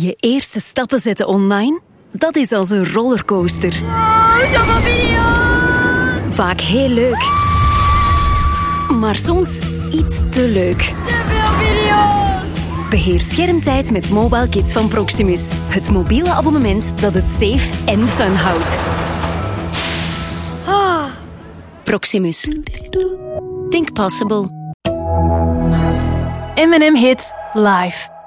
Je eerste stappen zetten online? Dat is als een rollercoaster. Zoveel video's! Vaak heel leuk. Maar soms iets te leuk. Te veel video's! Beheer schermtijd met Mobile Kids van Proximus. Het mobiele abonnement dat het safe en fun houdt. Proximus. Think possible. M&M Hits live.